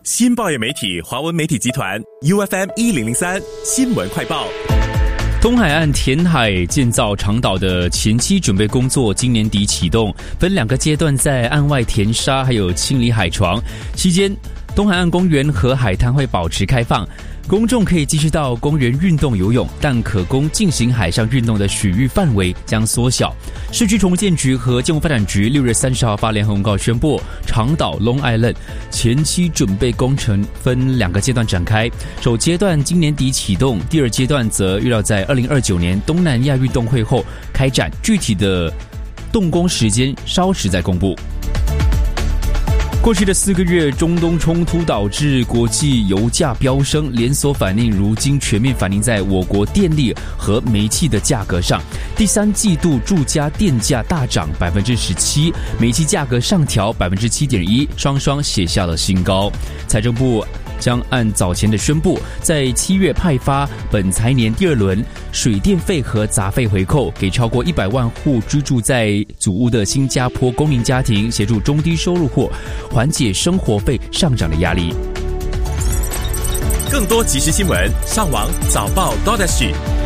新报业媒体华文媒体集团 UFM1003 新闻快报。 东海岸填海建造长岛的前期准备工作今年底启动，分2个阶段在岸外填沙还有清理海床。期间，东海岸公园和海滩会保持开放，公众可以继续到公园运动游泳，但可供进行海上运动的水域范围将缩小。市区重建局和建筑发展局6月30号发联合公告宣布，长岛 Long Island 前期准备工程分2个阶段展开，首阶段今年底启动，第2阶段则预料在2029年东南亚运动会后开展，具体的动工时间稍时再公布。过去的4个月，中东冲突导致国际油价飙升，连锁反应如今全面反映在我国电力和煤气的价格上。第3季度住家电价大涨 17%， 煤气价格上调 7.1%， 双双写下了新高。财政部将按早前的宣布，在7月派发本财年第2轮水电费和杂费回扣，给超过100万户居住在祖屋的新加坡公民家庭，协助中低收入户缓解生活费上涨的压力。 更多即时新闻，上网早报 .SG